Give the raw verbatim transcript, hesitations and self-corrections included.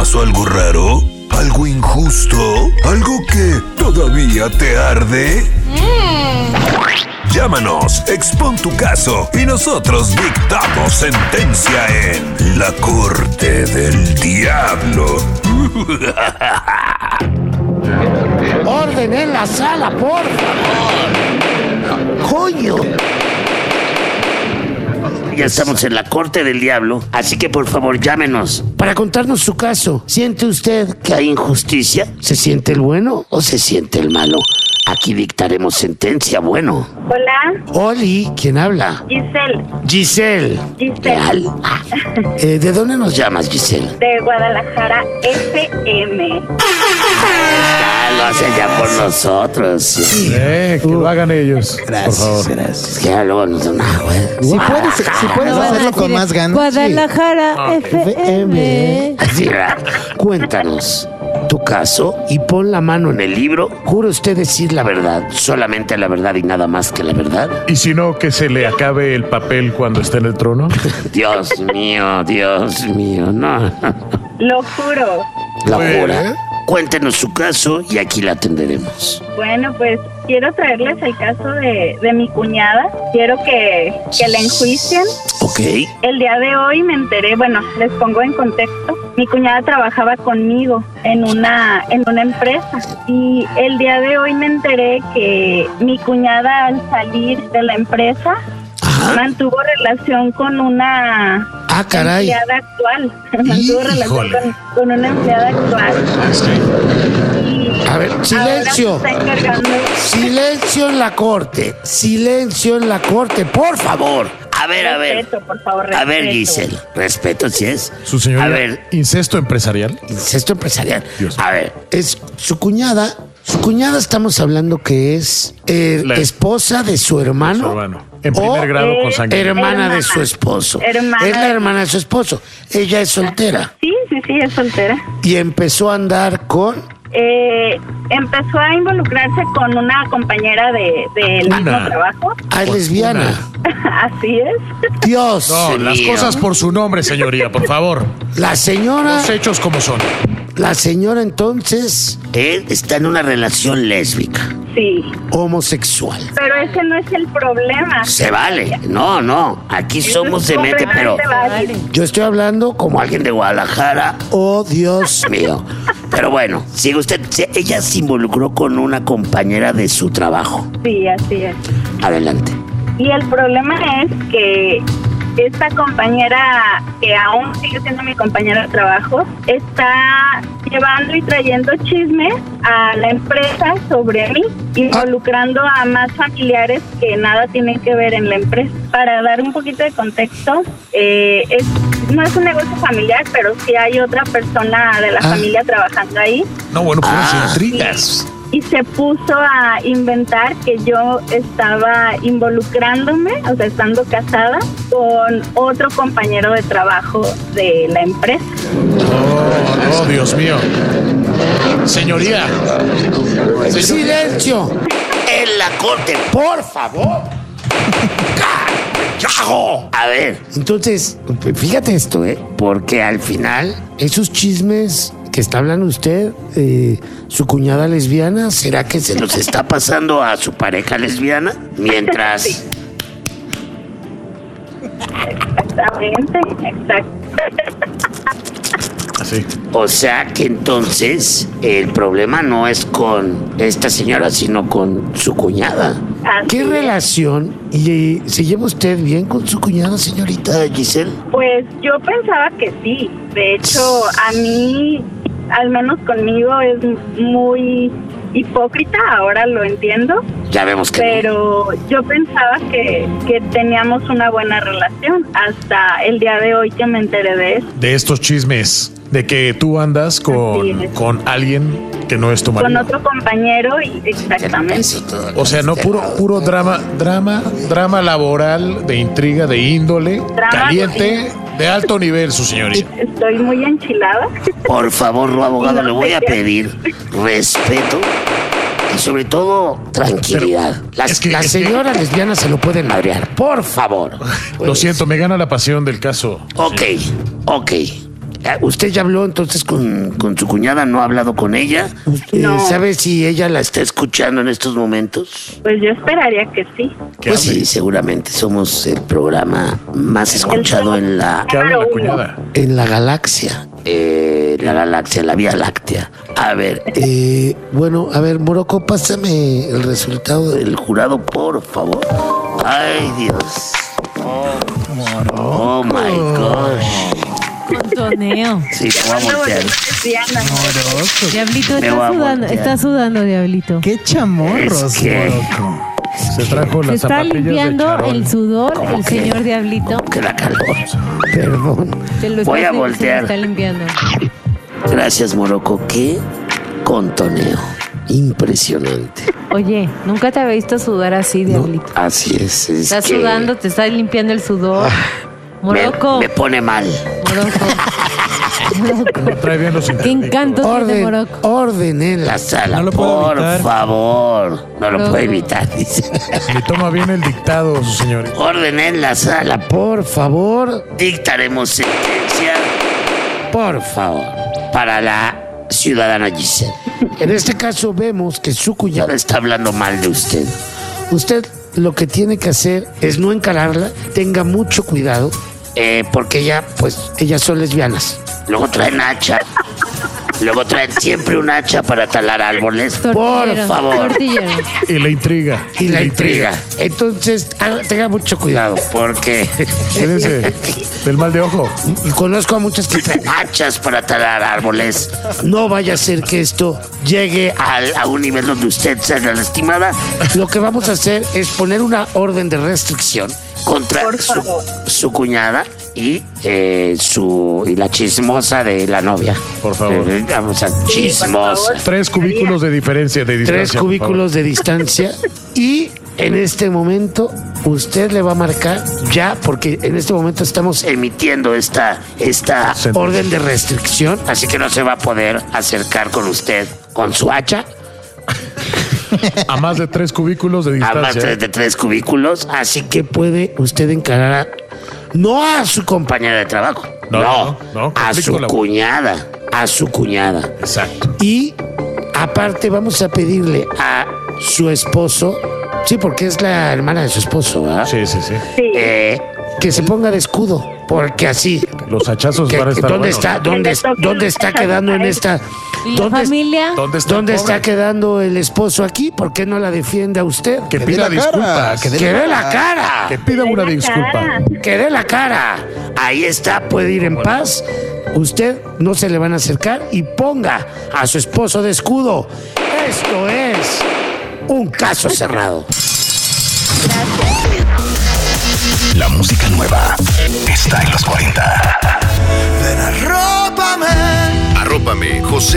pasó algo raro? ¿Algo injusto? ¿Algo que todavía te arde? Mm. Llámanos, expon tu caso y nosotros dictamos sentencia en La Corte del Diablo. ¡Orden en la sala, por favor! ¡Coño! Ya estamos en la Corte del Diablo, así que por favor llámenos para contarnos su caso. ¿Siente usted que hay injusticia? ¿Se siente el bueno o se siente el malo? Aquí dictaremos sentencia, bueno. Hola. Oli, ¿quién habla? Giselle. Giselle. Giselle. Ah, eh, ¿De dónde nos llamas, Giselle? De Guadalajara, F M. Ah, lo hacen ya por nosotros. Sí. Eh, que uh, lo hagan ellos. Gracias, por favor. Gracias. Que luego nos dan agua. Si puedes, si puedes no, hacerlo con más ganas. Guadalajara, sí. F M. Así, cuéntanos tu caso y pon la mano en el libro. ¿Jura usted decir la verdad, solamente la verdad y nada más que la verdad? ¿Y si no, que se le acabe el papel cuando esté en el trono? Dios mío, Dios mío, no. Lo juro. ¿La jura? ¿Eh? Cuéntenos su caso y aquí la atenderemos. Bueno, pues quiero traerles el caso de, de mi cuñada. Quiero que, que la enjuicien. Ok. El día de hoy me enteré, bueno, les pongo en contexto. Mi cuñada trabajaba conmigo en una, en una empresa. Y el día de hoy me enteré que mi cuñada al salir de la empresa Ajá. mantuvo relación con una ah, caray. empleada actual. mantuvo relación con, con una empleada actual. A ver, silencio. Silencio en la corte. Silencio en la corte, por favor. A ver, a ver. Respeto, por favor, respeto. A ver, Giselle. Respeto, si es. Su señoría. A ver. ¿Incesto empresarial? Incesto empresarial. Dios. A ver, es su cuñada. Su cuñada estamos hablando que es eh, la esposa de su hermano. Su hermano. En primer grado con sangre. Hermana, hermana de su esposo. Hermana. Es la hermana de su esposo. Ella es soltera. Sí, sí, sí, es soltera. Y empezó a andar con... Eh, empezó a involucrarse con una compañera de, del mismo trabajo. Ah, es lesbiana. Así es. Dios. No, las mío. cosas por su nombre, señoría, por favor. La señora... Los hechos como son. La señora entonces... Él está en una relación lésbica. Sí. Homosexual. Pero ese no es el problema. Se vale. No, no. Aquí somos de mente, pero... Vale. Yo estoy hablando como alguien de Guadalajara. Oh, Dios mío. Pero bueno, sigue usted. Ella se involucró con una compañera de su trabajo. Sí, así es. Adelante. Y el problema es que esta compañera, que aún sigue siendo mi compañera de trabajo, está llevando y trayendo chismes a la empresa sobre mí, involucrando a más familiares que nada tienen que ver en la empresa. Para dar un poquito de contexto, eh, es, no es un negocio familiar, pero sí hay otra persona de la ah. familia trabajando ahí. No, bueno, pues ah, intrigas. Y se puso a inventar que yo estaba involucrándome, o sea, estando casada, con otro compañero de trabajo de la empresa. Oh, oh Dios mío. Señoría. Señoría. Silencio. En la corte, por favor. A ver. Entonces, fíjate esto, ¿eh? Porque al final, esos chismes que está hablando usted, eh, su cuñada lesbiana, ¿será que se los está pasando a su pareja lesbiana? Mientras... Sí. Exactamente, exacto. Así. O sea que entonces el problema no es con esta señora, sino con su cuñada. Así ¿Qué es. relación? ¿Y se lleva usted bien con su cuñada, señorita Giselle? Pues yo pensaba que sí. De hecho, a mí, al menos conmigo, es muy hipócrita, ahora lo entiendo. Ya vemos que Pero no. yo pensaba que, que teníamos una buena relación hasta el día de hoy que me enteré de eso. De estos chismes, de que tú andas con, con alguien que no es tu marido. Con otro compañero, y exactamente. O sea, no puro puro drama, drama, drama laboral, de intriga, de índole, Drama, caliente, de alto nivel, su señoría. Estoy muy enchilada. Por favor, abogado, No le voy sé a qué. pedir respeto y sobre todo tranquilidad. Las, Es que- las es que- señoras lesbianas se lo pueden madrear, por favor. Lo siento, me gana la pasión del caso. Ok, ok. ¿Usted ya habló entonces con, con su cuñada? ¿No ha hablado con ella? No. ¿Sabe si ella la está escuchando en estos momentos? Pues yo esperaría que sí. Pues sí, seguramente somos el programa más escuchado en la, ¿Qué habla la cuñada? en la galaxia. Eh, la galaxia, la Vía Láctea. A ver, eh, bueno, a ver, Morocco, pásame el resultado del jurado, por favor. Ay, Dios. Oh, oh my gosh. Contoneo. Sí, te voy a voltear. Diana. Diablito, Me está voy a sudando, voltear. está sudando, Diablito. Qué chamorros, Es que- Morocco. Se trajo Se las está zapatillas de limpiando charol. el sudor el que? señor Diablito. Que da calor. Perdón. Se lo Voy está, a se lo voltear. está limpiando. Gracias, Morocco. Qué contoneo. Impresionante. Oye, nunca te había visto sudar así, Diablito. Así es. es Estás que sudando, te estás limpiando el sudor. Me, Morocco. me pone mal. Morocco. Morocco. Trae bien los Qué internet. encanto tiene Orden, Morocco. orden en la sala, No lo puedo por evitar. favor. No lo Morocco. puedo evitar, dice. Le toma bien el dictado, su señorita. Orden en la sala, por favor. Dictaremos sentencia, por favor, para la ciudadana Giselle. En este caso vemos que su cuñada está hablando mal de usted. Usted lo que tiene que hacer es no encararla, tenga mucho cuidado, eh, porque ella, pues, ellas son lesbianas. Luego traen hacha. Luego traen siempre un hacha para talar árboles. Por Tortillero, favor. tortillero. Y la intriga. Y la intriga. Entonces, haga- tenga mucho cuidado, porque Cuídense del mal de ojo. conozco a muchas que traen hachas para talar árboles. No vaya a ser que esto llegue al- a un nivel donde usted sea lastimada. Lo que vamos a hacer es poner una orden de restricción contra Por su, favor. su cuñada y eh, su y la chismosa de la novia. Por favor. Eh, vamos a Sí, por chismosa. favor. Tres cubículos de diferencia, de distancia. Tres por favor. cubículos de distancia y en este momento usted le va a marcar ya, porque en este momento estamos emitiendo esta, esta Sentencia. orden de restricción, así que no se va a poder acercar con usted con su hacha A más de tres cubículos de a distancia. más de, de tres cubículos, así que puede usted encarar a, no a su compañera de trabajo, No, no, no, no, a conflicto su laboral. cuñada, a su cuñada. Exacto. Y aparte vamos a pedirle a su esposo, sí, porque es la hermana de su esposo, ¿verdad? Sí, sí, sí. Sí. Eh, que se ponga de escudo, porque así, Los hachazos que- van a que estar ¿dónde buenos. está, dónde, dónde está quedando en esta, ¿Y la dónde, familia? ¿Dónde está, dónde el está pobre? quedando el esposo aquí? ¿Por qué no la defiende a usted? Que dé pida la cara, disculpas. que Que dé dé la Que cara, pida una la disculpa. cara. que dé la cara. Ahí está, puede ir en paz. Usted no se le van a acercar y ponga a su esposo de escudo. Esto es un caso cerrado. La música nueva está en los cuarenta.